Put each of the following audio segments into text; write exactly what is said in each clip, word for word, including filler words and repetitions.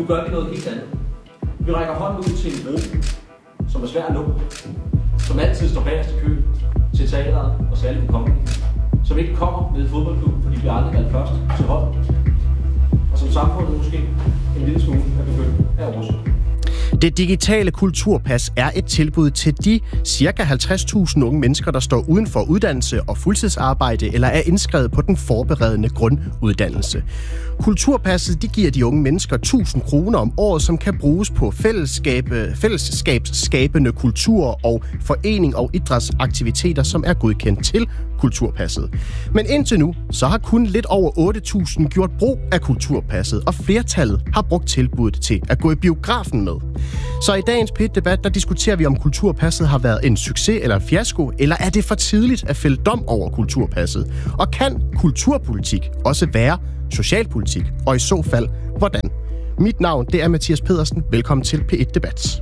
gør vi noget helt andet. Vi rækker hånden ud til en gruppe, som er svær at nå, som altid står bagerst i køen til teateret og særligt på Comedy, som ikke kommer med i fodboldklub, fordi de bliver aldrig valgt først til hold, og som samfundet måske en lille smule er begyndt at oversøge. Det digitale kulturpas er et tilbud til de ca. halvtreds tusind unge mennesker, der står uden for uddannelse og fuldtidsarbejde eller er indskrevet på den forberedende grunduddannelse. Kulturpasset de giver de unge mennesker tusind kroner om året, som kan bruges på fællesskab, fællesskabsskabende kultur og forening og idrætsaktiviteter, som er godkendt til kulturpasset. Men indtil nu, så har kun lidt over otte tusind gjort brug af kulturpasset, og flertallet har brugt tilbuddet til at gå i biografen med. Så i dagens P et-debat, der diskuterer vi, om kulturpasset har været en succes eller en fiasko, eller er det for tidligt at fælde dom over kulturpasset? Og kan kulturpolitik også være socialpolitik, og i så fald, hvordan? Mit navn, det er Mathias Pedersen. Velkommen til P et-debat.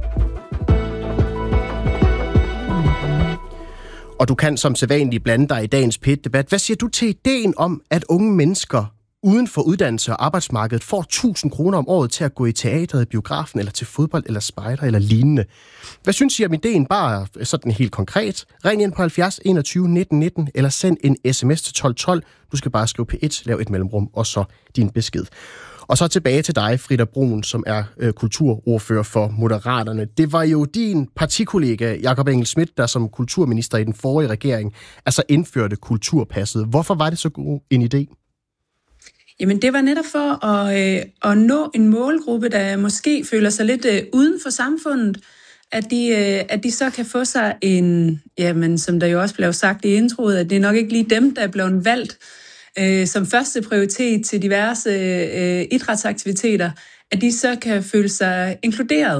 Og du kan som sædvanligt blande dig i dagens P et-debat. Hvad siger du til ideen om, at unge mennesker uden for uddannelse og arbejdsmarkedet får tusind kroner om året til at gå i teateret, i biografen, eller til fodbold, eller spejder, eller lignende? Hvad synes I om ideen? Bare sådan helt konkret. Ring ind på halvfjerds enogtyve nitten nitten, eller send en sms til tolv tolv. Du skal bare skrive P et, lav et mellemrum, og så din besked. Og så tilbage til dig, Frida Brun, som er øh, kulturordfører for Moderaterne. Det var jo din partikollega, Jakob Engel-Schmidt, der som kulturminister i den forrige regering, altså indførte kulturpasset. Hvorfor var det så god en idé? Jamen, det var netop for at, øh, at nå en målgruppe, der måske føler sig lidt øh, uden for samfundet, at de, øh, at de så kan få sig en, jamen, som der jo også blev sagt i introet, at det er nok ikke lige dem, der er blevet valgt øh, som første prioritet til diverse øh, idrætsaktiviteter, at de så kan føle sig inkluderet.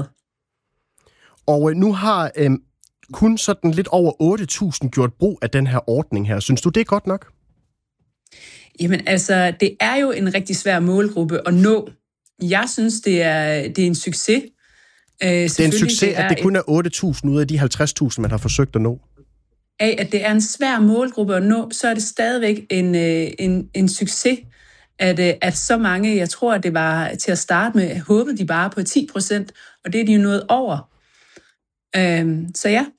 Og nu har øh, kun sådan lidt over otte tusind gjort brug af den her ordning her. Synes du, det er godt nok? Jamen altså, det er jo en rigtig svær målgruppe at nå. Jeg synes, det er, det er en succes. Øh, det er en succes, det er at det kun er otte tusind ud af de halvtreds tusind, man har forsøgt at nå. Af at det er en svær målgruppe at nå, så er det stadigvæk en, en, en succes, at, at så mange, jeg tror, at det var til at starte med, håbede de bare på ti procent, og det er de jo nået over. Øh, så ja.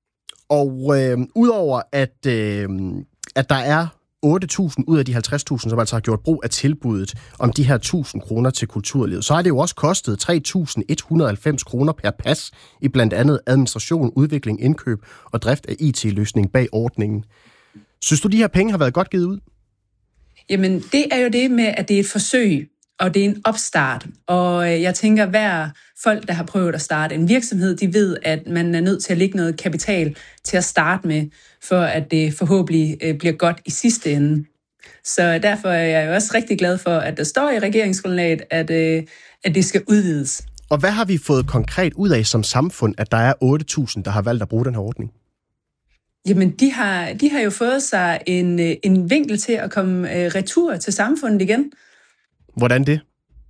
Og øh, udover at, øh, at der er otte tusind ud af de halvtreds tusind, som altså har gjort brug af tilbuddet om de her tusind kroner til kulturlivet, så har det jo også kostet tre tusind et hundrede og halvfems kroner per pas i blandt andet administration, udvikling, indkøb og drift af I T-løsning bag ordningen. Synes du, de her penge har været godt givet ud? Jamen, det er jo det med, at det er et forsøg, og det er en opstart. Og jeg tænker, hver folk, der har prøvet at starte en virksomhed, de ved, at man er nødt til at lægge noget kapital til at starte med, for at det forhåbentlig bliver godt i sidste ende. Så derfor er jeg jo også rigtig glad for, at der står i regeringsgrundlaget, at, at det skal udvides. Og hvad har vi fået konkret ud af som samfund, at der er otte tusind, der har valgt at bruge den her ordning? Jamen, de har, de har jo fået sig en, en vinkel til at komme retur til samfundet igen. Hvordan det?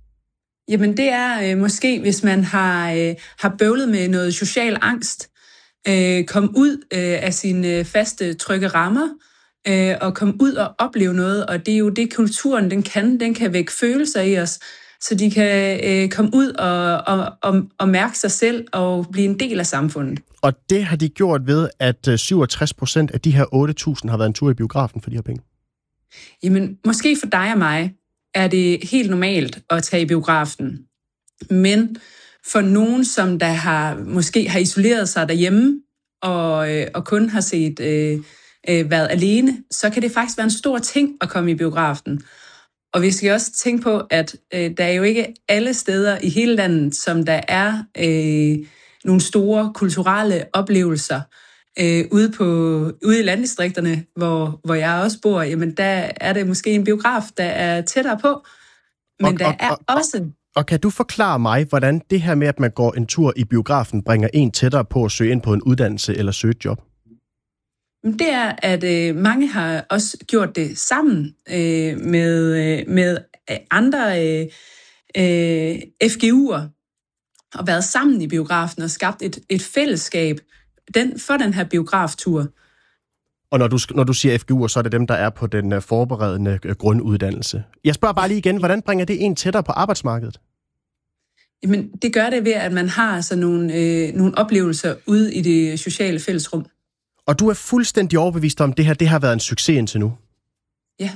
Jamen, det er øh, måske, hvis man har, øh, har bøvlet med noget social angst, øh, kom ud øh, af sine faste trygge rammer, øh, og kom ud og opleve noget, og det er jo det, kulturen den kan. Den kan vække følelser i os, så de kan øh, komme ud og, og, og, og mærke sig selv og blive en del af samfundet. Og det har de gjort ved, at syvogtres procent af de her otte tusind har været en tur i biografen for de her penge? Jamen, måske for dig og mig er det helt normalt at tage i biografen. Men for nogen, som der har måske har isoleret sig derhjemme og, øh, og kun har set øh, øh, været alene, så kan det faktisk være en stor ting at komme i biografen. Og vi skal også tænke på, at øh, der er jo ikke alle steder i hele landet, som der er øh, nogle store kulturelle oplevelser. Øh, ude, på, ude i landdistrikterne, hvor, hvor jeg også bor, jamen der er det måske en biograf, der er tættere på. Men og, der og, er og, også... Og kan du forklare mig, hvordan det her med, at man går en tur i biografen, bringer en tættere på at søge ind på en uddannelse eller søge et job? Det er, at øh, mange har også gjort det sammen øh, med, øh, med andre øh, øh, F G U'er, og været sammen i biografen og skabt et, et fællesskab den, for den her biograftur. Og når du, når du siger F G U'er, så er det dem, der er på den forberedende grunduddannelse. Jeg spørger bare lige igen, hvordan bringer det en tættere på arbejdsmarkedet? Jamen, det gør det ved, at man har altså nogle, øh, nogle oplevelser ude i det sociale fællesrum. Og du er fuldstændig overbevist om, at det her det har været en succes indtil nu? Ja.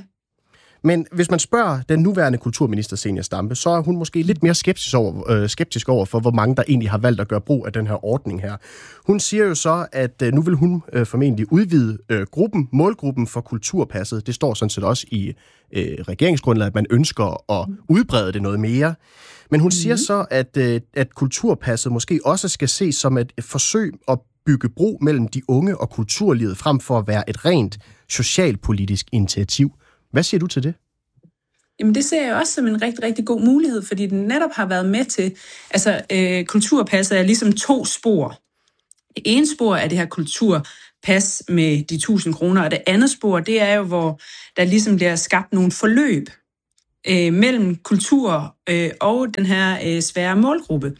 Men hvis man spørger den nuværende kulturminister Zenia Stampe, så er hun måske lidt mere skeptisk over, øh, skeptisk over for, hvor mange der egentlig har valgt at gøre brug af den her ordning her. Hun siger jo så, at øh, nu vil hun øh, formentlig udvide øh, gruppen, målgruppen for kulturpasset. Det står sådan set også i øh, regeringsgrundlaget, at man ønsker at udbrede det noget mere. Men hun mm-hmm. siger så, at, øh, at kulturpasset måske også skal ses som et, et forsøg at bygge bro mellem de unge og kulturlivet, frem for at være et rent socialpolitisk initiativ. Hvad siger du til det? Jamen det ser jeg også som en rigtig, rigtig god mulighed, fordi den netop har været med til, altså øh, kulturpasset er ligesom to spor. Det ene spor er det her kulturpas med de tusind kroner, og det andet spor, det er jo, hvor der ligesom bliver skabt nogle forløb øh, mellem kultur øh, og den her øh, svære målgruppe.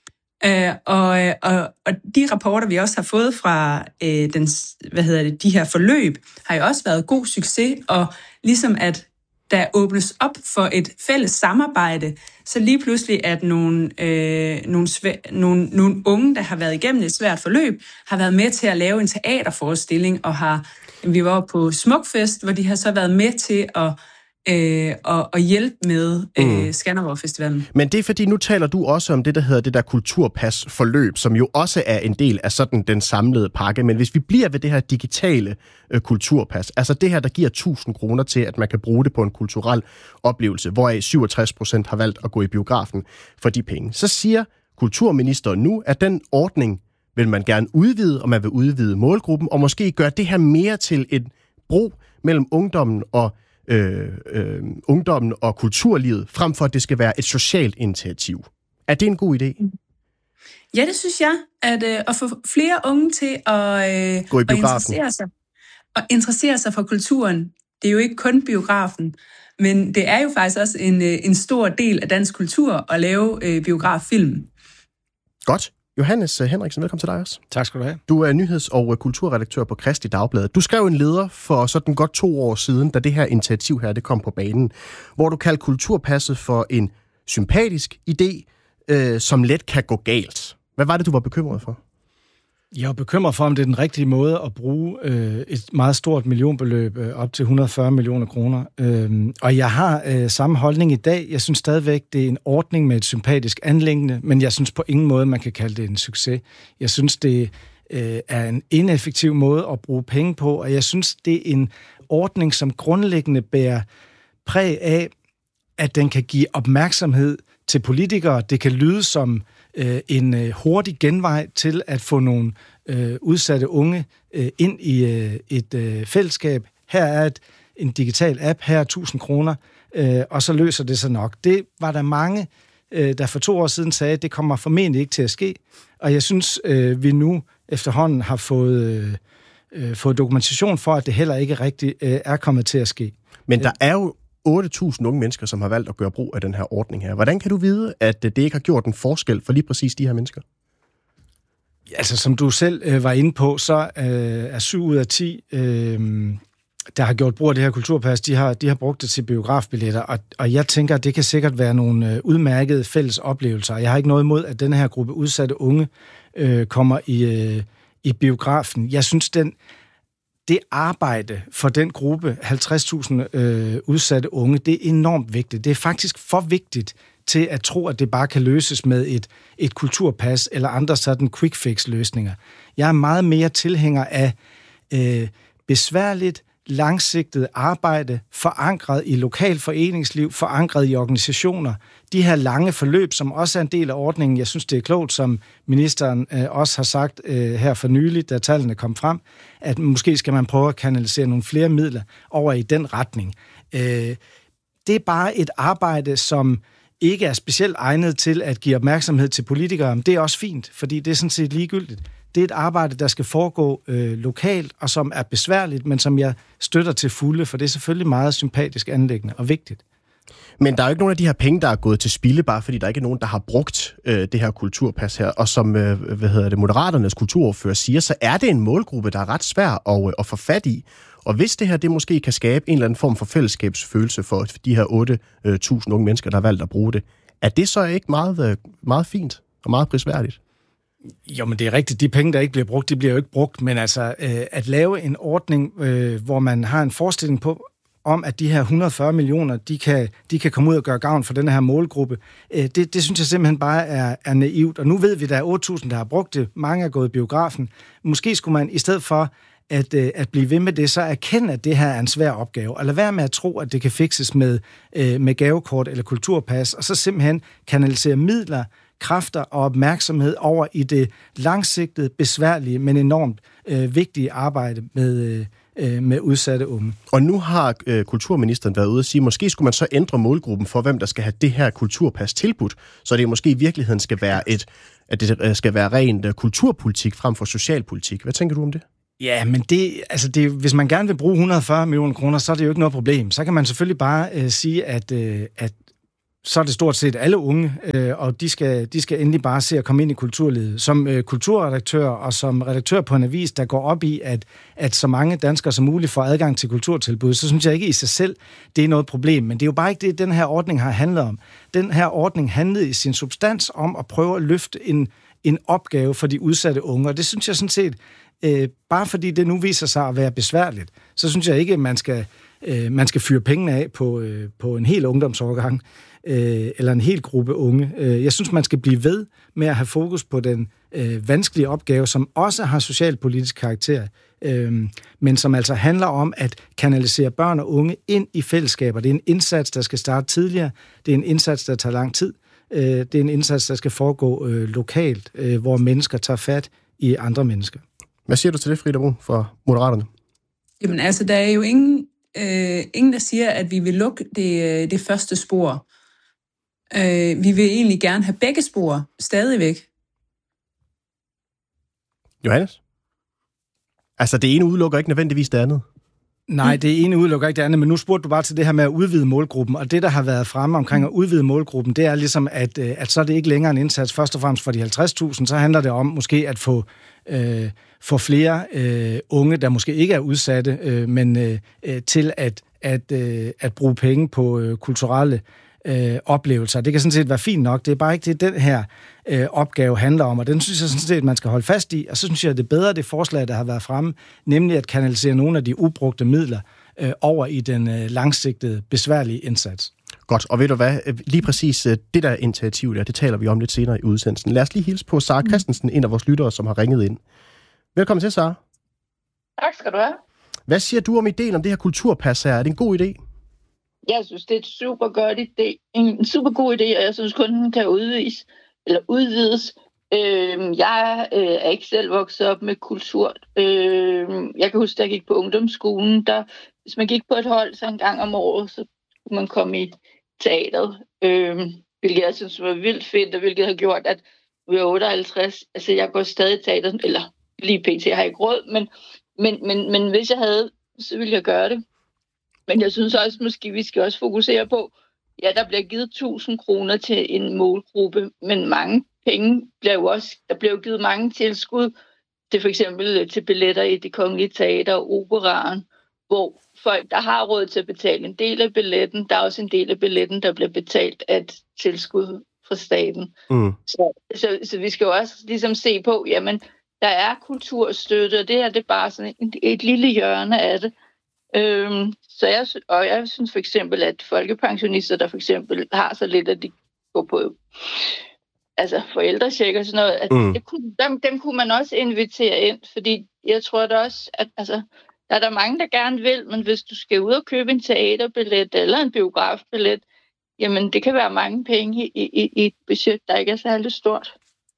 Øh, og, og, og de rapporter, vi også har fået fra øh, den, hvad hedder det, de her forløb, har jo også været god succes, og ligesom at der åbnes op for et fælles samarbejde, så lige pludselig at nogle, øh, nogle, svær, nogle, nogle unge, der har været igennem et svært forløb, har været med til at lave en teaterforestilling, og har, vi var på Smukfest, hvor de har så været med til at Øh, og, og hjælpe med øh, mm. Skanderborg Festivalen. Men det er fordi, nu taler du også om det, der hedder det der kulturpas-forløb, som jo også er en del af sådan den samlede pakke. Men hvis vi bliver ved det her digitale øh, kulturpas, altså det her, der giver tusind kroner til, at man kan bruge det på en kulturel oplevelse, hvoraf syvogtres procent har valgt at gå i biografen for de penge, så siger kulturministeren nu, at den ordning vil man gerne udvide, og man vil udvide målgruppen, og måske gøre det her mere til en bro mellem ungdommen og Øh, øh, ungdommen og kulturlivet, frem for at det skal være et socialt initiativ. Er det en god idé? Ja, det synes jeg, at, øh, at få flere unge til at, øh, Gå i at interessere sig, og interessere sig for kulturen. Det er jo ikke kun biografen, men det er jo faktisk også en, en stor del af dansk kultur at lave øh, biograffilm. Godt. Johannes Henriksen, velkommen til dig også. Tak skal du have. Du er nyheds- og kulturredaktør på Kristi Dagblad. Du skrev en leder for sådan godt to år siden, da det her initiativ her det kom på banen, hvor du kaldte kulturpasset for en sympatisk idé, øh, som let kan gå galt. Hvad var det, du var bekymret for? Jeg er bekymret for, om det er den rigtige måde at bruge øh, et meget stort millionbeløb, øh, op til et hundrede og fyrre millioner kroner. Øh, og jeg har øh, samme holdning i dag. Jeg synes stadigvæk, det er en ordning med et sympatisk anliggende, men jeg synes på ingen måde, man kan kalde det en succes. Jeg synes, det øh, er en ineffektiv måde at bruge penge på, og jeg synes, det er en ordning, som grundlæggende bærer præg af, at den kan give opmærksomhed til politikere. Det kan lyde som øh, en øh, hurtig genvej til at få nogle øh, udsatte unge øh, ind i øh, et øh, fællesskab. Her er et, en digital app, her er tusind kroner, øh, og så løser det sig nok. Det var der mange, øh, der for to år siden sagde, at det kommer formentlig ikke til at ske. Og jeg synes, øh, vi nu efterhånden har fået, øh, fået dokumentation for, at det heller ikke rigtig øh, er kommet til at ske. Men der er jo otte tusind unge mennesker, som har valgt at gøre brug af den her ordning her. Hvordan kan du vide, at det ikke har gjort en forskel for lige præcis de her mennesker? Altså, som du selv øh, var inde på, så øh, er syv ud af ti, øh, der har gjort brug af det her kulturpas, de har, de har brugt det til biografbilletter, og, og jeg tænker, at det kan sikkert være nogle øh, udmærkede fælles oplevelser. Jeg har ikke noget imod, at den her gruppe udsatte unge øh, kommer i, øh, i biografen. Jeg synes, den det arbejde for den gruppe, halvtreds tusind øh, udsatte unge, det er enormt vigtigt. Det er faktisk for vigtigt til at tro, at det bare kan løses med et, et kulturpas eller andre sådan quick-fix-løsninger. Jeg er meget mere tilhænger af øh, besværligt, langsigtet arbejde, forankret i lokal foreningsliv, forankret i organisationer. De her lange forløb, som også er en del af ordningen, jeg synes, det er klogt, som ministeren øh, også har sagt øh, her for nylig, da tallene kom frem, at måske skal man prøve at kanalisere nogle flere midler over i den retning. Øh, det er bare et arbejde, som ikke er specielt egnet til at give opmærksomhed til politikere. Det er også fint, fordi det er sådan set ligegyldigt. Det er et arbejde, der skal foregå øh, lokalt, og som er besværligt, men som jeg støtter til fulde, for det er selvfølgelig meget sympatisk anliggende og vigtigt. Men der er jo ikke nogen af de her penge, der er gået til spilde, bare fordi der ikke er nogen, der har brugt øh, det her kulturpas her. Og som øh, hvad hedder det, Moderaternes kulturordfører siger, så er det en målgruppe, der er ret svær at, øh, at få fat i. Og hvis det her, det måske kan skabe en eller anden form for fællesskabsfølelse for de her otte tusind unge mennesker, der har valgt at bruge det, Er det så ikke meget, meget fint og meget prisværdigt? Jo, men det er rigtigt. De penge, der ikke bliver brugt, de bliver jo ikke brugt. Men altså, øh, at lave en ordning, øh, hvor man har en forestilling på, om at de her et hundrede og fyrre millioner, de kan, de kan komme ud og gøre gavn for den her målgruppe, øh, det, det synes jeg simpelthen bare er, er naivt. Og nu ved vi, at der er otte tusind, der har brugt det. Mange er gået i biografen. Måske skulle man i stedet for at, øh, at blive ved med det, så erkende, at det her er en svær opgave. Og lad være med at tro, at det kan fikses med, øh, med gavekort eller kulturpas, og så simpelthen kanalisere midler, kræfter og opmærksomhed over i det langsigtede, besværlige, men enormt øh, vigtige arbejde med, øh, med udsatte unge. Og nu har øh, kulturministeren været ude og sige, måske skulle man så ændre målgruppen for, hvem der skal have det her kulturpas tilbudt, så det måske i virkeligheden skal være et, at det skal være rent uh, kulturpolitik frem for socialpolitik. Hvad tænker du om det? Ja, men det, altså det, hvis man gerne vil bruge et hundrede og fyrre millioner kroner, så er det jo ikke noget problem. Så kan man selvfølgelig bare øh, sige, at, øh, at så er det stort set alle unge, øh, og de skal, de skal endelig bare se at komme ind i kulturlivet. Som øh, kulturredaktør og som redaktør på en avis, der går op i, at, at så mange danskere som muligt får adgang til kulturtilbud, så synes jeg ikke i sig selv, det er noget problem. Men det er jo bare ikke det, den her ordning har handlet om. Den her ordning handlede i sin substans om at prøve at løfte en, en opgave for de udsatte unge, og det synes jeg sådan set, øh, bare fordi det nu viser sig at være besværligt, så synes jeg ikke, at man skal, øh, man skal fyre pengene af på, øh, på en hel ungdomsårgang, øh, eller en hel gruppe unge. Jeg synes, man skal blive ved med at have fokus på den øh, vanskelige opgave, som også har socialpolitisk karakter, øh, men som altså handler om at kanalisere børn og unge ind i fællesskaber. Det er en indsats, der skal starte tidligere. Det er en indsats, der tager lang tid. Øh, det er en indsats, der skal foregå øh, lokalt, øh, hvor mennesker tager fat i andre mennesker. Hvad siger du til det, Frida Bro fra Moderaterne? Jamen altså, der er jo ingen, øh, ingen der siger, at vi vil lukke det, det første spor. Øh, vi vil egentlig gerne have begge spor stadigvæk. Johannes? Altså, det ene udelukker ikke nødvendigvis det andet. Nej, det ene udelukker ikke det andet, men nu spurgte du bare til det her med at udvide målgruppen, og det, der har været fremme omkring at udvide målgruppen, det er ligesom, at, at så er det ikke længere en indsats først og fremmest for de halvtreds tusind, så handler det om måske at få, øh, få flere øh, unge, der måske ikke er udsatte, øh, men øh, til at, at, øh, at bruge penge på øh, kulturelle øh, oplevelser. Det kan sådan set være fint nok, det er bare ikke det, den her øh, opgave handler om, og den synes jeg sådan set, man skal holde fast i, og så synes jeg, det er bedre det forslag, der har været fremme, nemlig at kanalisere nogle af de ubrugte midler øh, over i den øh, langsigtede, besværlige indsats. Godt, og ved du hvad, lige præcis det der initiativ der, det taler vi om lidt senere i udsendelsen. Lad os lige hilse på Sara Christensen, en af vores lyttere, som har ringet ind. Velkommen til, Sara. Tak skal du have. Hvad siger du om ideen om det her kulturpas her? Er det en god idé? Jeg synes, det er et super godt idé. En super god idé, og jeg synes kun, den kan udvides, eller udvides. Øh, jeg øh, er ikke selv vokset op med kultur. Øh, jeg kan huske, da jeg gik på ungdomsskolen, der, hvis man gik på et hold så en gang om året, så kunne man komme i teateret. Øh, hvilket jeg synes var vildt fedt, og hvilket har gjort, at vi er otteoghalvtreds. Altså, jeg går stadig i teateret, eller lige pt. Har jeg ikke råd, men, men, men, men hvis jeg havde, så ville jeg gøre det. Men jeg synes også, måske vi skal også fokusere på, ja, der bliver givet tusind kroner til en målgruppe, men mange penge bliver jo også, der bliver jo givet mange tilskud til for eksempel til billetter i Det Kongelige Teater og Operaen, hvor folk, der har råd til at betale en del af billetten, der er også en del af billetten, der bliver betalt af et tilskud fra staten. Mm. Så, så, så vi skal jo også ligesom se på, jamen, der er kulturstøtte, og det her, det er bare sådan et, et lille hjørne af det. Øhm, så jeg, og jeg synes for eksempel, at folkepensionister, der for eksempel har så lidt, at de går på altså forældrecheck og sådan noget, at mm. det kunne, dem, dem kunne man også invitere ind, fordi jeg tror da også, at altså, der er der mange, der gerne vil, men hvis du skal ud og købe en teaterbillet eller en biografbillet, jamen det kan være mange penge i, i, i et budget, der ikke er særlig stort.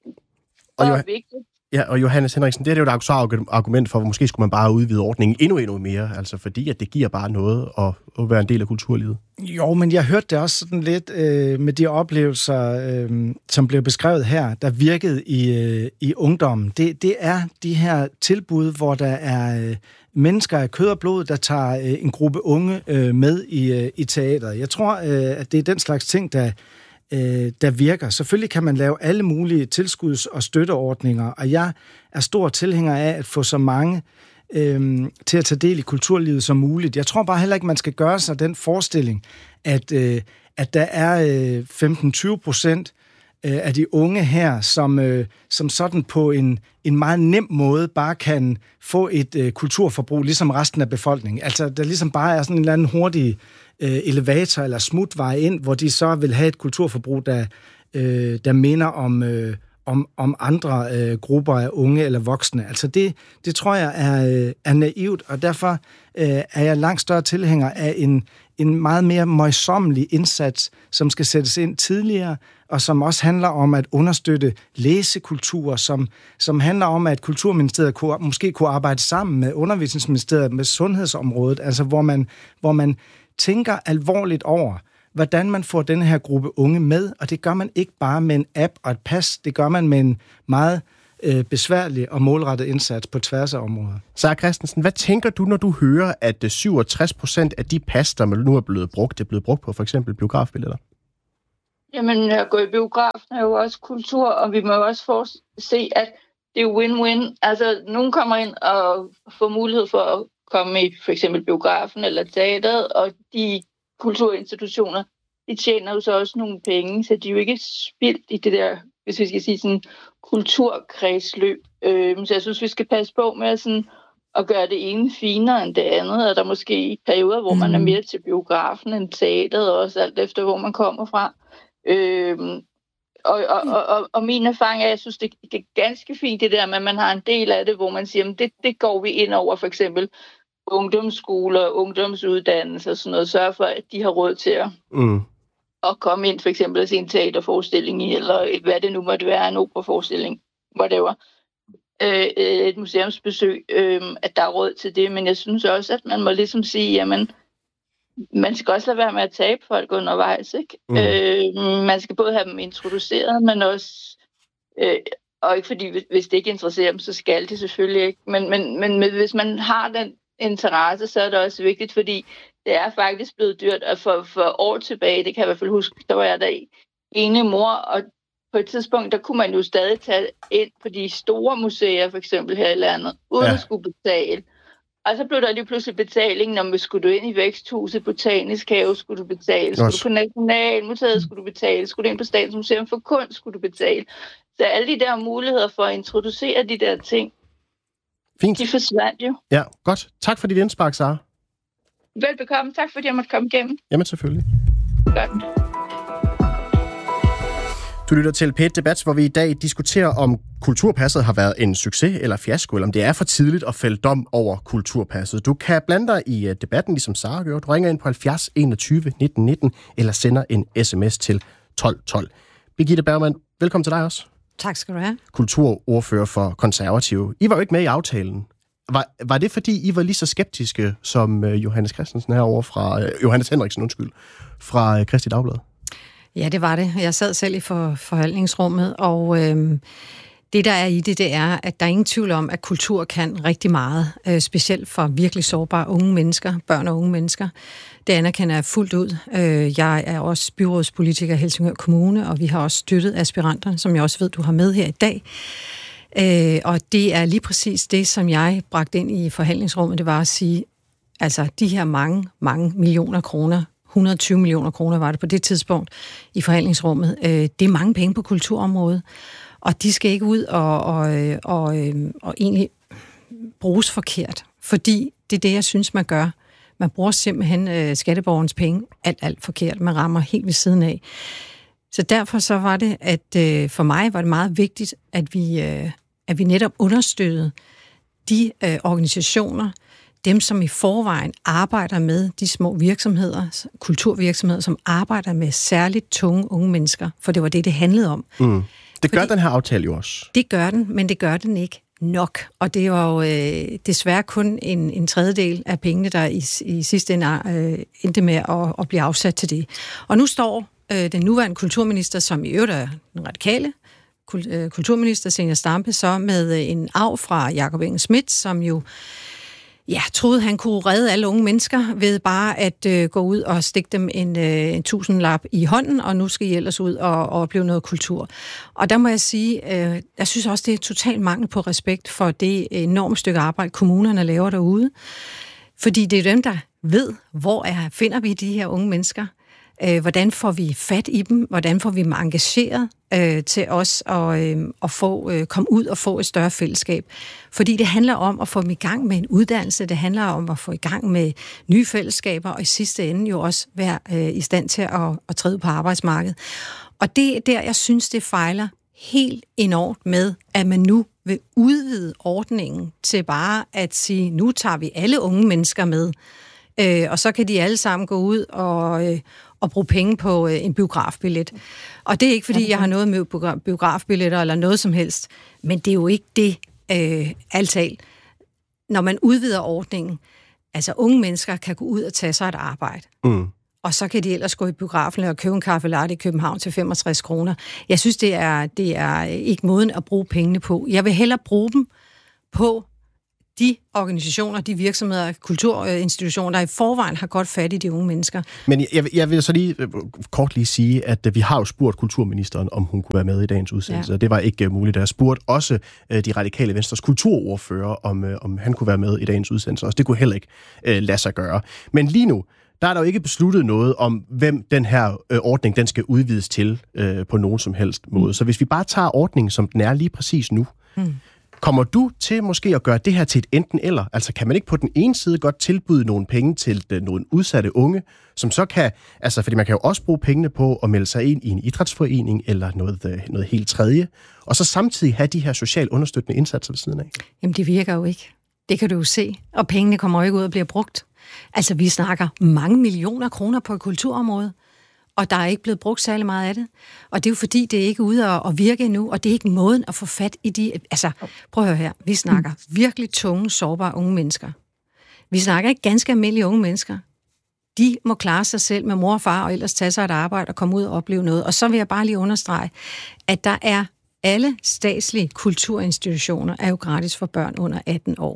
Og jo, vigtigt. Ja, og Johannes Henriksen, det er jo et argument for, at måske skulle man bare udvide ordningen endnu endnu mere, altså fordi at det giver bare noget at, at være en del af kulturlivet. Jo, men jeg hørte det også sådan lidt øh, med de oplevelser, øh, som blev beskrevet her, der virkede i, øh, i ungdommen. Det, det er de her tilbud, hvor der er øh, mennesker af kød og blod, der tager øh, en gruppe unge øh, med i, øh, i teateret. Jeg tror, øh, at det er den slags ting, der der virker. Selvfølgelig kan man lave alle mulige tilskuds- og støtteordninger, og jeg er stor tilhænger af at få så mange øh, til at tage del i kulturlivet som muligt. Jeg tror bare heller ikke, man skal gøre sig den forestilling, at, øh, at der er øh, femten til tyve procent øh, af de unge her, som, øh, som sådan på en, en meget nem måde bare kan få et øh, kulturforbrug, ligesom resten af befolkningen. Altså, der ligesom bare er sådan en eller anden hurtig øh, elevator eller smutvej ind, hvor de så vil have et kulturforbrug, der, øh, der minder om... Øh, Om, om andre øh, grupper af unge eller voksne. Altså det, det tror jeg er, øh, er naivt, og derfor øh, er jeg langt større tilhænger af en, en meget mere møjsommelig indsats, som skal sættes ind tidligere, og som også handler om at understøtte læsekultur, som, som handler om, at Kulturministeriet kunne, måske kunne arbejde sammen med Undervisningsministeriet, med sundhedsområdet, altså hvor man, hvor man tænker alvorligt over, hvordan man får denne her gruppe unge med, og det gør man ikke bare med en app og et pas, det gør man med en meget øh, besværlig og målrettet indsats på tværs af områder. Sara Christensen, hvad tænker du, når du hører, at syvogtres procent af de pas, der nu er blevet brugt, det er blevet brugt på for eksempel biografbilletter? Jamen, at gå i biografen er jo også kultur, og vi må jo også få se, at det er win-win. Altså, nogen kommer ind og får mulighed for at komme i for eksempel biografen eller teateret, og de kulturinstitutioner, de tjener jo så også nogle penge, så de er jo ikke spildt i det der, hvis vi skal sige sådan, kulturkredsløb. Øh, så jeg synes, vi skal passe på med sådan, at gøre det ene finere end det andet, og der er måske perioder, hvor man er mere til biografen end teateret, og også alt efter, hvor man kommer fra. Øh, og, og, og, og min erfaring er, at jeg synes, det, det er ganske fint det der med, at man har en del af det, hvor man siger, at det, det går vi ind over, for eksempel ungdomsskoler, ungdomsuddannelser og sådan noget, sørge for, at de har råd til at, mm. at komme ind for eksempel og se en teaterforestilling i, eller hvad det nu måtte være, en operaforestilling, whatever, øh, et museumsbesøg, øh, at der er råd til det, men jeg synes også, at man må ligesom sige, jamen, man skal også lade være med at tabe folk undervejs, ikke? Mm. Øh, man skal både have dem introduceret, men også, øh, og ikke fordi, hvis det ikke interesserer dem, så skal det selvfølgelig ikke, men, men, men hvis man har den interesse, så er det også vigtigt, fordi det er faktisk blevet dyrt, og for, for år tilbage, det kan jeg i hvert fald huske, der var jeg der ene mor, og på et tidspunkt, der kunne man jo stadig tage ind på de store museer, for eksempel her i landet, uden ja. at skulle betale. Og så blev der lige pludselig betaling, når man skulle du ind i Væksthuset, Botanisk Have, skulle du betale, skulle du på Nationalmuseet, skulle du betale, skulle du ind på Statens Museum for Kunst, skulle du betale. Så alle de der muligheder for at introducere de der ting, fint. De forsvandt jo. Ja, godt. Tak for dit indspark, Sara. Velbekomme. Tak fordi jeg måtte komme igennem. Jamen selvfølgelig. Godt. Du lytter til P et Debat, hvor vi i dag diskuterer, om kulturpasset har været en succes eller fiasko, eller om det er for tidligt at fælde dom over kulturpasset. Du kan blande dig i debatten, ligesom Sara gør. Du ringer ind på halvfjerds enogtyve nitten nitten, eller sender en sms til tolv tolv. Birgitte Bergman, velkommen til dig også. Tak skal du have. Kulturordfører for Konservative. I var jo ikke med i aftalen. Var, var det, fordi I var lige så skeptiske som uh, Johannes Christensen herovre fra... Uh, Johannes Henriksen, undskyld, fra uh, Kristi Dagblad? Ja, det var det. Jeg sad selv i for, forhandlingsrummet, og øhm, det, der er i det, det er, at der er ingen tvivl om, at kultur kan rigtig meget, øh, specielt for virkelig sårbare unge mennesker, børn og unge mennesker. Det anerkender jeg fuldt ud. Øh, jeg er også byrådspolitiker i Helsingør Kommune, og vi har også støttet aspiranterne, som jeg også ved, du har med her i dag. Øh, og det er lige præcis det, som jeg bragte ind i forhandlingsrummet, det var at sige, altså de her mange, mange millioner kroner, et hundrede og tyve millioner kroner var det på det tidspunkt i forhandlingsrummet, øh, det er mange penge på kulturområdet, og de skal ikke ud og, og, og, og egentlig bruges forkert, fordi det er det, jeg synes, man gør. Man bruger simpelthen øh, skatteborgernes penge alt, alt forkert. Man rammer helt ved siden af. Så derfor så var det, at øh, for mig var det meget vigtigt, at vi, øh, at vi netop understøttede de øh, organisationer, dem som i forvejen arbejder med de små virksomheder, kulturvirksomheder, som arbejder med særligt tunge unge mennesker, for det var det, det handlede om. Mm. Det gør Fordi, den her aftale jo også. Det gør den, men det gør den ikke nok. Og det var jo øh, desværre kun en, en tredjedel af pengene, der i, i sidste ende øh, endte med at, at blive afsat til det. Og nu står øh, den nuværende kulturminister, som i øvrigt er den radikale kul, øh, kulturminister, Zenia Stampe, så med en arv fra Jakob Engel-Schmidt, som jo ja, troede, han kunne redde alle unge mennesker ved bare at øh, gå ud og stikke dem en, øh, en tusindlap i hånden, og nu skal I ellers ud og, og opleve noget kultur. Og der må jeg sige, øh, jeg synes også, det er totalt mangel på respekt for det enorme stykke arbejde, kommunerne laver derude. Fordi det er dem, der ved, hvor er, finder vi de her unge mennesker. Øh, hvordan får vi fat i dem? Hvordan får vi dem engageret øh, til os at, øh, at få, øh, komme ud og få et større fællesskab? Fordi det handler om at få dem i gang med en uddannelse, det handler om at få i gang med nye fællesskaber, og i sidste ende jo også være øh, i stand til at, at træde på arbejdsmarkedet. Og det er der, jeg synes, det fejler helt enormt med, at man nu vil udvide ordningen til bare at sige, nu tager vi alle unge mennesker med, øh, og så kan de alle sammen gå ud og, øh, og bruge penge på øh, en biografbillet. Og det er ikke, fordi jeg har noget med biografbilletter eller noget som helst, men det er jo ikke det, øh, altalt. Når man udvider ordningen, altså unge mennesker kan gå ud og tage sig et arbejde. Mm. Og så kan de ellers gå i biografen og købe en kaffe latte i København til femogtres kroner. Jeg synes, det er, det er ikke måden at bruge pengene på. Jeg vil hellere bruge dem på de organisationer, de virksomheder, kulturinstitutioner, der i forvejen har godt fat i de unge mennesker. Men jeg, jeg vil så lige kort lige sige, at vi har jo spurgt kulturministeren, om hun kunne være med i dagens udsendelse. Ja. Det var ikke muligt. Jeg spurgte også de radikale Venstres kulturordfører, om, om han kunne være med i dagens udsendelse. Og det kunne heller ikke uh, lade sig gøre. Men lige nu, der er der jo ikke besluttet noget om, hvem den her øh, ordning den skal udvides til øh, på nogen som helst måde. Mm. Så hvis vi bare tager ordningen, som den er lige præcis nu, mm. kommer du til måske at gøre det her til et enten eller? Altså kan man ikke på den ene side godt tilbyde nogle penge til øh, nogle udsatte unge, som så kan, altså fordi man kan jo også bruge pengene på at melde sig ind i en idrætsforening eller noget, øh, noget helt tredje, og så samtidig have de her socialt understøttende indsatser ved siden af? Jamen det virker jo ikke. Det kan du jo se. Og pengene kommer jo ikke ud og bliver brugt. Altså, vi snakker mange millioner kroner på et kulturområde, og der er ikke blevet brugt særlig meget af det. Og det er jo fordi, det er ikke ude at virke endnu, og det er ikke måden at få fat i de... Altså, prøv at høre her. Vi snakker virkelig tunge, sårbare unge mennesker. Vi snakker ikke ganske almindelige unge mennesker. De må klare sig selv med mor og far, og ellers tage sig et arbejde og komme ud og opleve noget. Og så vil jeg bare lige understrege, at der er alle statslige kulturinstitutioner er jo gratis for børn under atten år.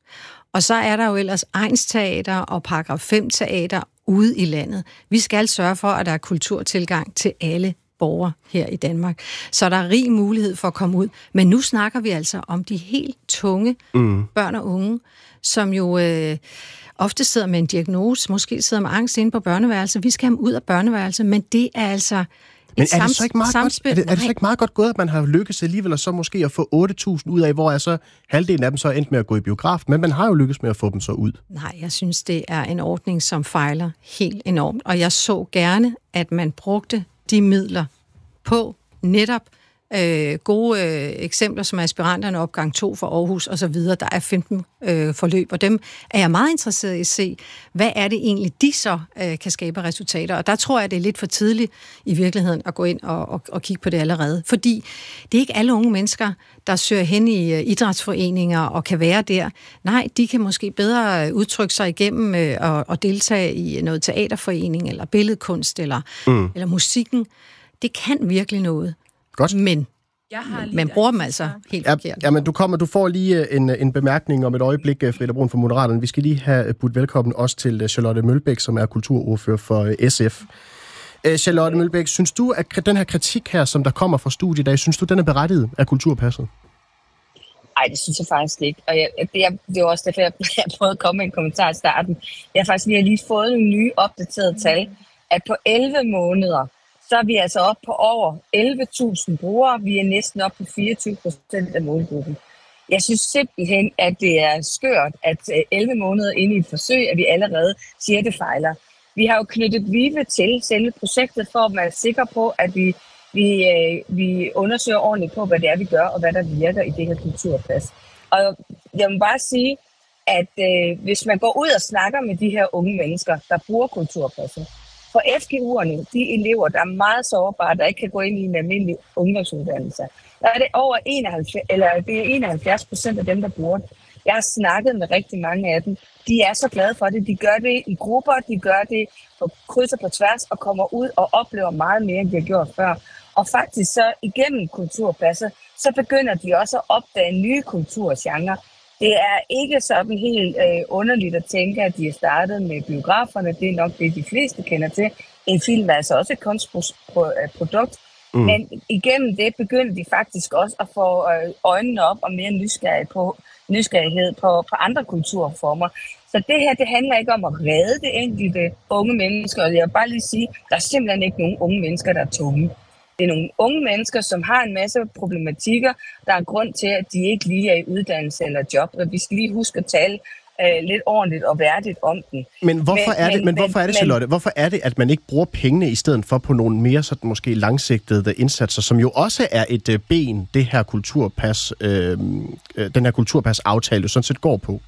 Og så er der jo ellers egnsteater og paragraf fem teater ude i landet. Vi skal sørge for, at der er kulturtilgang til alle borgere her i Danmark. Så der er rig mulighed for at komme ud. Men nu snakker vi altså om de helt tunge mm. børn og unge, som jo øh, ofte sidder med en diagnose, måske sidder med angst inde på børneværelse. Vi skal have dem ud af børneværelse, men det er altså... Men er det, så ikke meget godt, er, det, er det så ikke meget godt gået, at man har lykkes alligevel, og så måske at få otte tusind ud af, hvor er så halvdelen af dem så endt med at gå i biograf, men man har jo lykkes med at få dem så ud. Nej, jeg synes, det er en ordning, som fejler helt enormt, og jeg så gerne, at man brugte de midler på netop øh, gode øh, eksempler, som aspiranterne opgang to for Aarhus og så videre. Der er femten øh, forløb, og dem er jeg meget interesseret i at se, hvad er det egentlig, de så øh, kan skabe resultater. Og der tror jeg, det er lidt for tidligt i virkeligheden at gå ind og, og, og kigge på det allerede. Fordi det er ikke alle unge mennesker, der søger hen i øh, idrætsforeninger og kan være der. Nej, de kan måske bedre udtrykke sig igennem øh, og, og deltage i noget teaterforening, eller billedkunst, eller, mm. eller musikken. Det kan virkelig noget. Godt. Men man bruger dem altså helt ja, forkert. Ja, men du kommer, du får lige en, en bemærkning om et øjeblik, Frida Brun fra Moderaterne. Vi skal lige have budt velkommen også til Charlotte Mølbæk, som er kulturordfører for S F. Charlotte Mølbæk, synes du, at den her kritik her, som der kommer fra studiet i dag, synes du, den er berettiget af kulturpasset? Nej, det synes jeg faktisk ikke. Og jeg, det, er, det er også derfor, jeg, jeg prøvede at komme med en kommentar i starten. Jeg har faktisk lige, lige fået nogle nye opdaterede tal, at på elleve måneder, så er vi altså oppe på over elleve tusind brugere. Vi er næsten oppe på fireogtyve procent af målgruppen. Jeg synes simpelthen, at det er skørt, at elleve måneder inde i et forsøg, at vi allerede siger, at det fejler. Vi har jo knyttet VIVE til selve projektet, for at være sikre på, at vi, vi, vi undersøger ordentligt på, hvad det er, vi gør, og hvad der virker i det her kulturpas. Og jeg må bare sige, at øh, hvis man går ud og snakker med de her unge mennesker, der bruger kulturpasset, for F G U'erne, de elever, der er meget sårbare, der ikke kan gå ind i en almindelig ungdomsuddannelse, der er det over enoghalvfjerds, eller det er enoghalvfjerds procent af dem, der bruger det. Jeg har snakket med rigtig mange af dem. De er så glade for det. De gør det i grupper, de gør det på kryds og på tværs, og kommer ud og oplever meget mere, end de har gjort før. Og faktisk så igennem kulturpasset, så begynder de også at opdage nye kulturgenrer. Det er ikke sådan helt øh, underligt at tænke, at de er startet med biograferne. Det er nok det, de fleste kender til. En film er altså også et kunstprodukt. Mm. Men igennem det begynder de faktisk også at få øjnene op og mere nysgerrighed på, nysgerrighed på, på andre kulturformer. Så det her, det handler ikke om at redde det enkelte unge mennesker. Og jeg vil bare lige sige, der er simpelthen ikke nogen unge mennesker, der er tunge. Det er nogle unge mennesker, som har en masse problematikker. Der er grund til, at de ikke lige er i uddannelse eller job. Og vi skal lige huske at tale øh, lidt ordentligt og værdigt om den. Men hvorfor men, er det, men, men hvorfor er det, Charlotte? Hvorfor er det, at man ikke bruger pengene i stedet for på nogle mere sådan måske langsigtede indsatser, som jo også er et øh, ben, det her kulturpas, øh, den her kulturpas-aftale sådan set går på?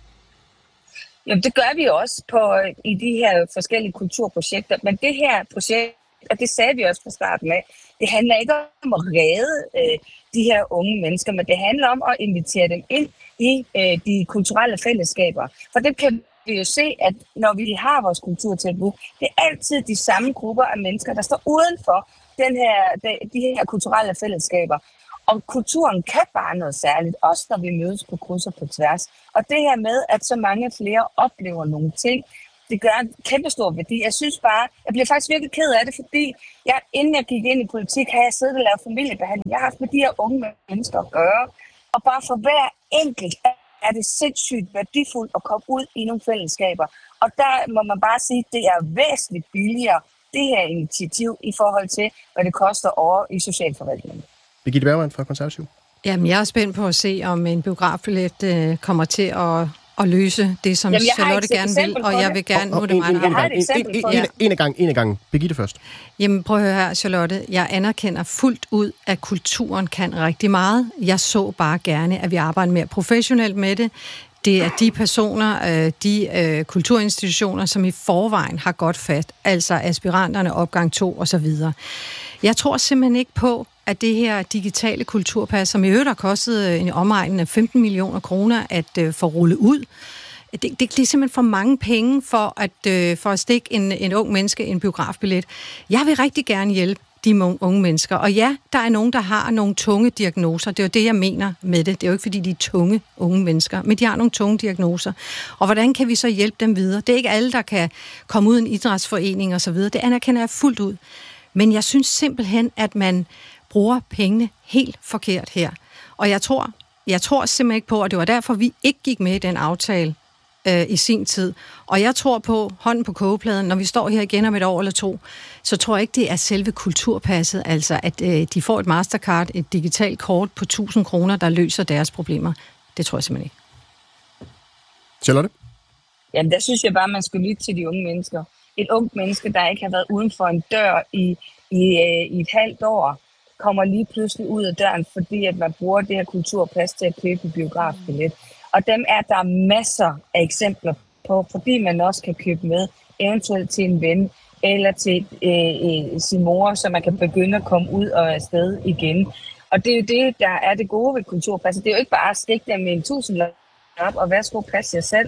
Jamen, det gør vi også på, i de her forskellige kulturprojekter. Men det her projekt, og det sagde vi også fra starten af, det handler ikke om at redde øh, de her unge mennesker, men det handler om at invitere dem ind i øh, de kulturelle fællesskaber. For det kan vi jo se, at når vi har vores kulturtilbud, det er altid de samme grupper af mennesker, der står uden for den her, de, de her kulturelle fællesskaber. Og kulturen kan bare noget særligt, også når vi mødes på kryds og på tværs. Og det her med, at så mange flere oplever nogle ting, det gør en kæmpe stor værdi. Jeg synes bare, jeg bliver faktisk virkelig ked af det, fordi jeg, inden jeg gik ind i politik, har jeg siddet og lavet familiebehandling. Jeg har haft med de her unge mennesker at gøre. Og bare for hver enkelt er det sindssygt værdifuldt at komme ud i nogle fællesskaber. Og der må man bare sige, at det er væsentligt billigere, det her initiativ, i forhold til, hvad det koster over i socialforvaltningen. Birgitte Bergman fra Konservativ. Jamen, jeg er spændt på at se, om en biografbillet øh, kommer til at, at løse det, som Jamen, Charlotte gerne vil, og jeg vil gerne... Og, og, nu er det en, mig, en, en, en, en, en af gang, en af gang. Birgitte først. Jamen, prøv at høre her, Charlotte. Jeg anerkender fuldt ud, at kulturen kan rigtig meget. Jeg så bare gerne, at vi arbejder mere professionelt med det. Det er de personer, de kulturinstitutioner, som i forvejen har godt fat, altså aspiranterne, opgang to osv. Jeg tror simpelthen ikke på, at det her digitale kulturpas, som i øvrigt har kostet en omegn af femten millioner kroner at få rullet ud, det, det, det er simpelthen for mange penge for at, for at stikke en, en ung menneske en biografbillet. Jeg vil rigtig gerne hjælpe de unge mennesker. Og ja, der er nogen, der har nogle tunge diagnoser. Det er jo det, jeg mener med det. Det er jo ikke, fordi de er tunge unge mennesker, men de har nogle tunge diagnoser. Og hvordan kan vi så hjælpe dem videre? Det er ikke alle, der kan komme ud i en idrætsforening og så videre. Det anerkender jeg fuldt ud. Men jeg synes simpelthen, at man bruger pengene helt forkert her. Og jeg tror, jeg tror simpelthen ikke på, at det var derfor, vi ikke gik med i den aftale øh, i sin tid. Og jeg tror på, hånden på kogepladen, når vi står her igen om et år eller to, så tror jeg ikke, det er selve kulturpasset, altså at øh, de får et Mastercard, et digitalt kort på tusind kroner, der løser deres problemer. Det tror jeg simpelthen ikke. Charlotte? Jamen, der synes jeg bare, man skal lytte til de unge mennesker. Et ungt menneske, der ikke har været uden for en dør i, i, øh, i et halvt år, kommer lige pludselig ud af døren, fordi at man bruger det her kulturpas til at købe en biografbillet. Og dem er der masser af eksempler på, fordi man også kan købe med, eventuelt til en ven, eller til øh, øh, sin mor, så man kan begynde at komme ud og afsted igen. Og det er jo det, der er det gode ved kulturpasset. Det er jo ikke bare at stikke dem med en tusindlap op, og værsgo, pas jer selv.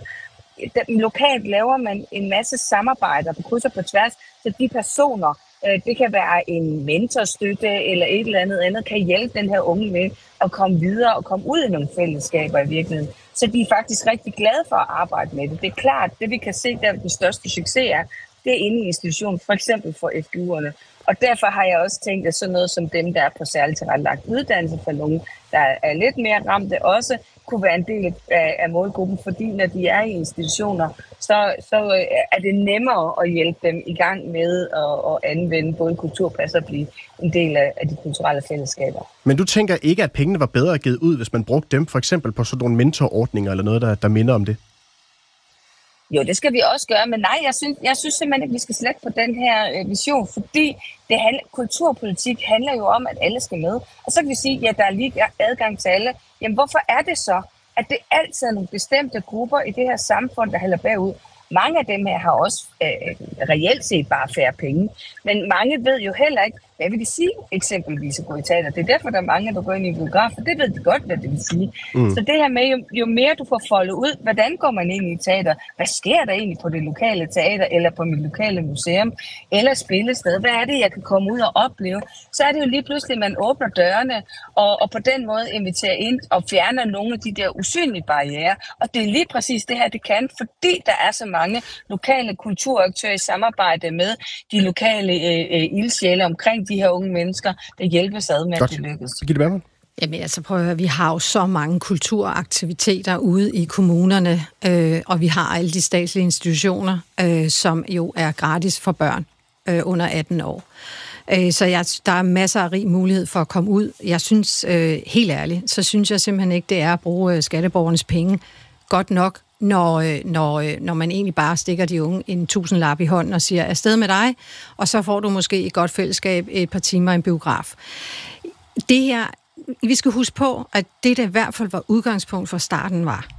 Lokalt laver man en masse samarbejder på kryds og på tværs, så de personer, det kan være en mentorstøtte eller et eller andet andet, kan hjælpe den her unge med at komme videre og komme ud i nogle fællesskaber i virkeligheden. Så de er faktisk rigtig glade for at arbejde med det. Det er klart, det vi kan se, der den største succes er, det er inde i institutionen, for eksempel for F G U'erne. Og derfor har jeg også tænkt, at sådan noget som dem, der er på særligt tilrettelagt uddannelse for nogle, der er lidt mere ramte, også kunne være en del af, af målgruppen, fordi når de er i institutioner, så, så er det nemmere at hjælpe dem i gang med at, at anvende både kulturpas og blive en del af, af de kulturelle fællesskaber. Men du tænker ikke, at pengene var bedre givet ud, hvis man brugte dem for eksempel på sådan nogle mentorordninger eller noget, der, der minder om det? Jo, det skal vi også gøre, men nej, jeg synes, jeg synes simpelthen ikke, vi skal slække på den her øh, vision, fordi det handler, kulturpolitik handler jo om, at alle skal med. Og så kan vi sige, ja, der er lige adgang til alle. Jamen, hvorfor er det så, at det altid er nogle bestemte grupper i det her samfund, der halder bagud? Mange af dem her har også øh, reelt set bare færre penge, men mange ved jo heller ikke, hvad vil det sige eksempelvis at gå i teater. Det er derfor, der er mange, der går ind i biograf, for det ved de godt, hvad det vil sige. Mm. Så det her med, jo, jo mere du får foldet ud, hvordan går man ind i teater? Hvad sker der egentlig på det lokale teater, eller på mit lokale museum, eller spillested? Hvad er det, jeg kan komme ud og opleve? Så er det jo lige pludselig, at man åbner dørene, og, og på den måde inviterer ind og fjerner nogle af de der usynlige barrierer. Og det er lige præcis det her, det kan, fordi der er så mange lokale kulturaktører i samarbejde med de lokale øh, øh, ildsjæle omkring de her unge mennesker, der hjælpes ad med, Godt. at det lykkes. Gitte Bergman? Jamen altså prøv at høre, vi har jo så mange kulturaktiviteter ude i kommunerne, øh, og vi har alle de statslige institutioner, øh, som jo er gratis for børn øh, under atten år. Øh, så jeg, der er masser af rig mulighed for at komme ud. Jeg synes, øh, helt ærligt, så synes jeg simpelthen ikke, det er at bruge øh, skatteborgernes penge godt nok, når, øh, når, øh, når man egentlig bare stikker de unge en tusindlap i hånden og siger, afsted med dig, og så får du måske et godt fællesskab et par timer i en biograf. Det her, vi skal huske på, at det, der i hvert fald var udgangspunkt for starten var,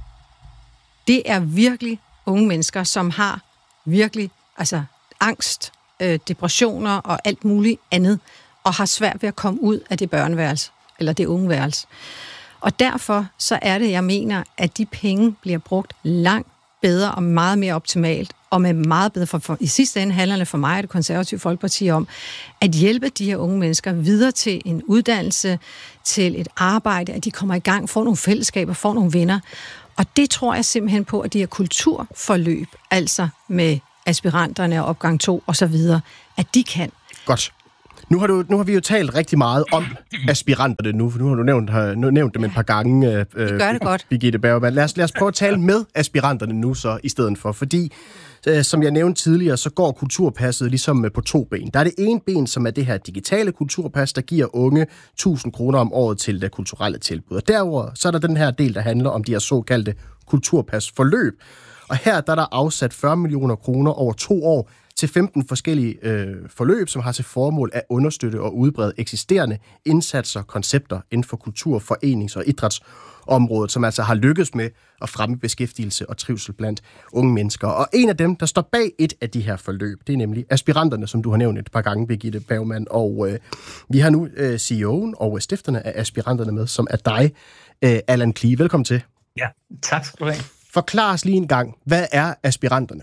det er virkelig unge mennesker, som har virkelig altså angst, øh, depressioner og alt muligt andet, og har svært ved at komme ud af det børneværelse, eller det ungeværelse. Og derfor så er det, jeg mener, at de penge bliver brugt langt bedre og meget mere optimalt, og med meget bedre, for, for i sidste ende handler det for mig og det Konservative Folkeparti om, at hjælpe de her unge mennesker videre til en uddannelse, til et arbejde, at de kommer i gang, får nogle fællesskaber, får nogle venner. Og det tror jeg simpelthen på, at de her kulturforløb, altså med aspiranterne og opgang to og så videre, at de kan. Godt. Nu har, du, nu har vi jo talt rigtig meget om aspiranterne nu, for nu har du nævnt, har, nu nævnt dem et par gange. Øh, det gør det godt. Birgitte Bergman. Lad os, lad os prøve at tale med aspiranterne nu så i stedet for, fordi øh, som jeg nævnte tidligere, så går kulturpasset ligesom på to ben. Der er det ene ben, som er det her digitale kulturpas, der giver unge tusind kroner om året til det kulturelle tilbud. Og derover så er der den her del, der handler om de her såkaldte kulturpasforløb. Og her der er der afsat fyrre millioner kroner over to år til femten forskellige øh, forløb, som har til formål at understøtte og udbrede eksisterende indsatser, koncepter inden for kultur-, forenings- og idrætsområdet, som altså har lykkes med at fremme beskæftigelse og trivsel blandt unge mennesker. Og en af dem, der står bag et af de her forløb, det er nemlig aspiranterne, som du har nævnt et par gange, Birgitte Bergman. Og øh, vi har nu øh, C E O'en og stifterne af aspiranterne med, som er dig, øh, Allan Klee. Velkommen til. Ja, tak skal du have. Forklar os lige en gang, hvad er aspiranterne?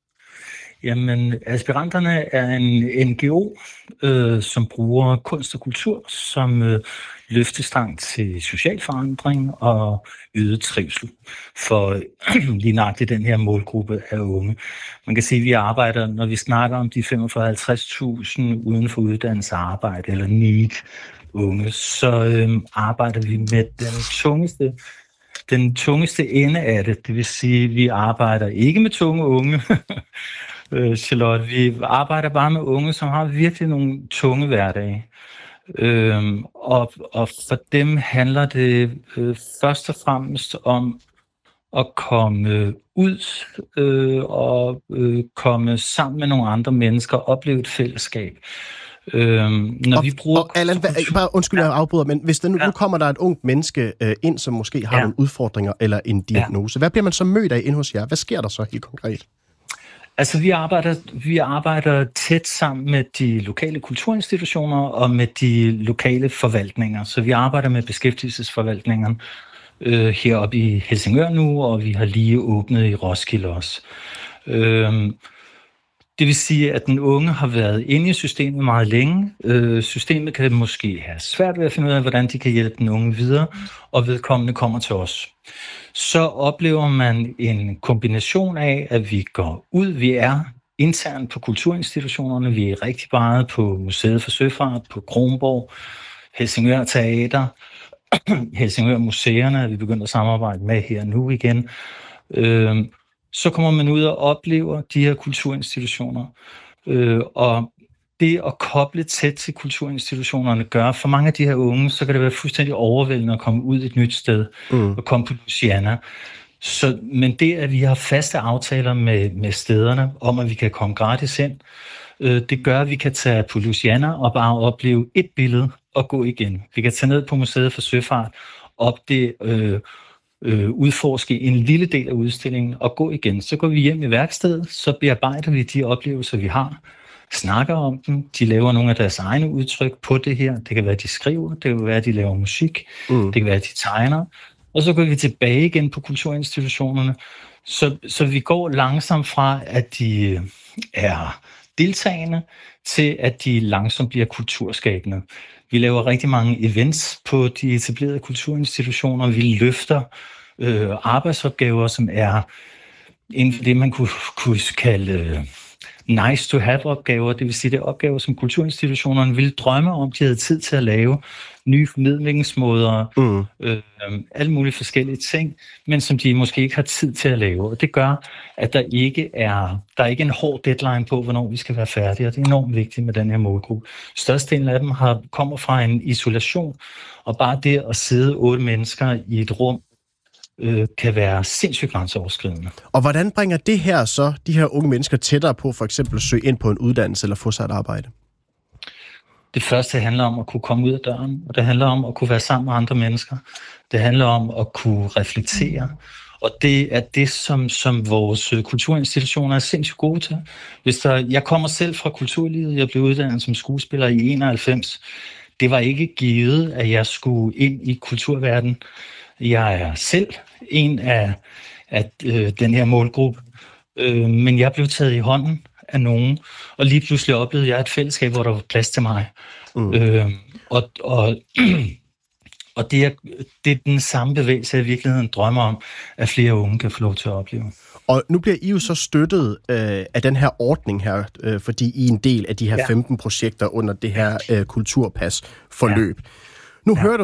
Jamen, aspiranterne er en N G O, øh, som bruger kunst og kultur som øh, løftestang til social forandring og øget trivsel for lige nøjagtigt den her målgruppe af unge. Man kan sige, at vi arbejder, når vi snakker om de femogfyrre til halvtreds tusind uden for uddannelse og arbejde, eller N E E T unge, så øh, arbejder vi med den tungeste Den tungeste ende af det, det vil sige, at vi arbejder ikke med tunge unge, Charlotte. Vi arbejder bare med unge, som har virkelig nogle tunge hverdage. Øhm, og, og for dem handler det øh, først og fremmest om at komme ud øh, og øh, komme sammen med nogle andre mennesker, opleve et fællesskab. Øhm, når og, vi bruger og Allan, bare undskyld, jeg afbryder, men hvis der nu, ja. nu kommer der et ungt menneske øh, ind, som måske har ja. nogle udfordringer eller en diagnose, ja. hvad bliver man så mødt af inde hos jer? Hvad sker der så helt konkret? Altså, vi arbejder, vi arbejder tæt sammen med de lokale kulturinstitutioner og med de lokale forvaltninger. Så vi arbejder med beskæftigelsesforvaltningerne øh, heroppe i Helsingør nu, og vi har lige åbnet i Roskilde også. Øh, Det vil sige, at den unge har været inde i systemet meget længe. Øh, systemet kan måske have svært ved at finde ud af, hvordan de kan hjælpe den unge videre, og vedkommende kommer til os. Så oplever man en kombination af, at vi går ud, vi er internt på kulturinstitutionerne, vi er rigtig meget på Museet for Søfart, på Kronborg, Helsingør Teater, Helsingør Museerne, er vi begyndt at samarbejde med her nu igen. Øh, Så kommer man ud og oplever de her kulturinstitutioner. Øh, og det at koble tæt til kulturinstitutionerne gør, for mange af de her unge, så kan det være fuldstændig overvældende at komme ud et nyt sted mm. og komme på Louisiana. Så, men det, at vi har faste aftaler med, med stederne om, at vi kan komme gratis ind, øh, det gør, at vi kan tage på Louisiana og bare opleve et billede og gå igen. Vi kan tage ned på Museet for Søfart, op det... Øh, Øh, udforske en lille del af udstillingen og gå igen. Så går vi hjem i værkstedet, så bearbejder vi de oplevelser, vi har, snakker om dem, de laver nogle af deres egne udtryk på det her. Det kan være, de skriver, det kan være, de laver musik, mm. det kan være, de tegner. Og så går vi tilbage igen på kulturinstitutionerne. Så, så vi går langsomt fra, at de er deltagende, til at de langsomt bliver kulturskabende. Vi laver rigtig mange events på de etablerede kulturinstitutioner. Vi løfter øh, arbejdsopgaver, som er inden for det, man kunne, kunne kalde øh, nice to have opgaver, det vil sige, det er opgaver, som kulturinstitutionerne ville drømme om, de havde tid til at lave, nye formidlingsmåder, mm. øh, alle mulige forskellige ting, men som de måske ikke har tid til at lave. Og det gør, at der ikke er, der er ikke en hård deadline på, hvornår vi skal være færdige, og det er enormt vigtigt med den her målgruppe. Størstedelen af dem har, kommer fra en isolation, og bare det at sidde otte mennesker i et rum, øh, kan være sindssygt grænseoverskridende. Og hvordan bringer det her så, de her unge mennesker tættere på for eksempel at søge ind på en uddannelse eller få sig et arbejde? Det første handler om at kunne komme ud af døren, og det handler om at kunne være sammen med andre mennesker. Det handler om at kunne reflektere, og det er det, som, som vores kulturinstitutioner er sindssygt gode til. Hvis der, jeg kommer selv fra kulturlivet, jeg blev uddannet som skuespiller i enoghalvfems. Det var ikke givet, at jeg skulle ind i kulturverdenen. Jeg er selv en af, af øh, den her målgruppe, øh, men jeg blev taget i hånden af nogen, og lige pludselig oplevede jeg et fællesskab, hvor der var plads til mig. Mm. Øh, og og, og det, er, det er den samme bevægelse, jeg i virkeligheden drømmer om, at flere unge kan få lov til at opleve. Og nu bliver I jo så støttet øh, af den her ordning her, øh, fordi I er en del af de her ja. femten projekter under det her øh, kulturpas-forløb. Ja. Nu ja. hører du